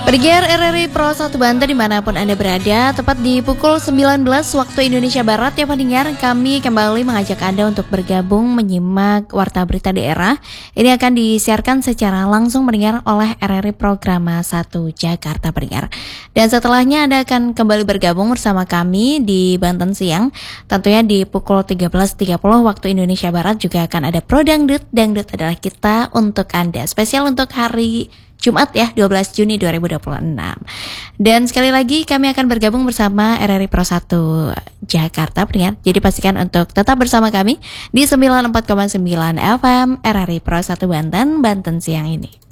Pendengar RRI Pro 1 Banten dimanapun Anda berada, tepat di pukul 19 waktu Indonesia Barat ya pendengar, kami kembali mengajak Anda untuk bergabung menyimak Warta Berita Daerah. Ini akan disiarkan secara langsung pendengar oleh RRI Programa 1 Jakarta pendengar. Dan setelahnya Anda akan kembali bergabung bersama kami di Banten Siang. Tentunya di pukul 13.30 waktu Indonesia Barat juga akan ada Pro Dangdut. Dangdut adalah kita untuk Anda, spesial untuk hari Jumat ya, 12 Juni 2026. Dan sekali lagi kami akan bergabung bersama RRI Pro 1 Jakarta pendengar. Jadi pastikan untuk tetap bersama kami di 94,9 FM RRI Pro 1 Banten, Banten Siang ini.